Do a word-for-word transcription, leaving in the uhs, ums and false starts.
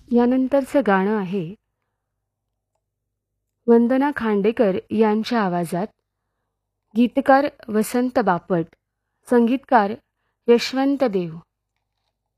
यानंतरचं गाणं आहे वंदना खांडेकर यांच्या आवाजात, गीतकार वसंत बापट, संगीतकार यशवंत देव.